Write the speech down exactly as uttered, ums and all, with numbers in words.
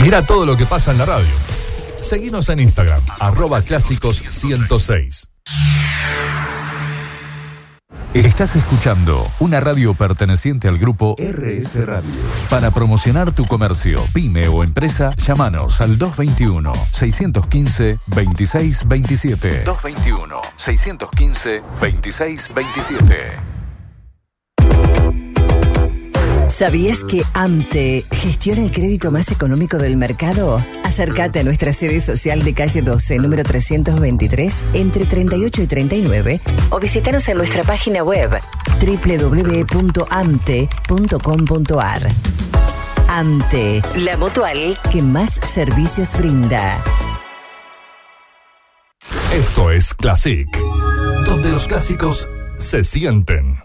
Mira todo lo que pasa en la radio. Seguinos en Instagram, arroba clásicos ciento seis. Estás escuchando una radio perteneciente al grupo R S Radio. Para promocionar tu comercio, pyme o empresa, llámanos al dos veintiuno, seiscientos quince, veintiséis veintisiete. dos veintiuno, seiscientos quince, veintiséis veintisiete. ¿Sabías que AMTE gestiona el crédito más económico del mercado? Acércate a nuestra sede social de calle doce, número trescientos veintitrés, entre treinta y ocho y treinta y nueve, o visítanos en nuestra página web doble u doble u doble u punto amte punto com punto a r. AMTE, la mutual que más servicios brinda. Esto es Classic, donde los clásicos se sienten.